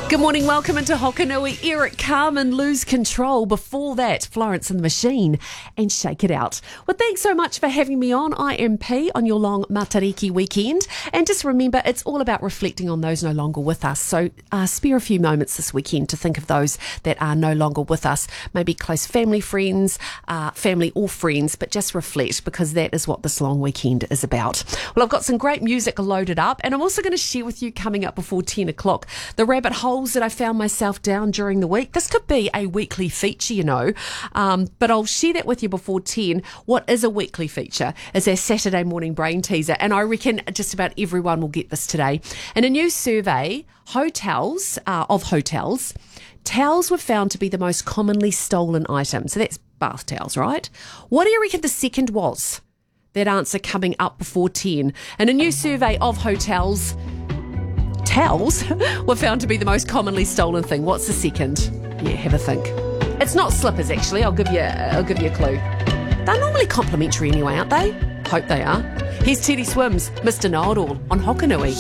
Good morning, welcome into Hokanui. Eric Carmen, Lose Control. Before that, Florence and the Machine and Shake It Out. Well, thanks so much for having me on IMP on your long Matariki weekend. And just remember, it's all about reflecting on those no longer with us. So spare a few moments this weekend to think of those that are no longer with us. Maybe close family, friends, family or friends, but just reflect, because that is what this long weekend is about. Well, I've got some great music loaded up, and I'm also going to share with you coming up before 10 o'clock the rabbit hole that I found myself down during the week. This could be a weekly feature, but I'll share that with you before 10. What is a weekly feature is our Saturday morning brain teaser, and I reckon just about everyone will get this today. In a new survey, towels were found to be the most commonly stolen item. So that's bath towels, right? What do you reckon the second was? That answer coming up before 10. In a new survey of hotels were found to be the most commonly stolen thing. What's the second? Yeah, have a think. It's not slippers, actually. I'll give you a clue. They're normally complimentary anyway, aren't they? Hope they are. Here's Teddy Swims, Mr. Know-It-All on Hokanui.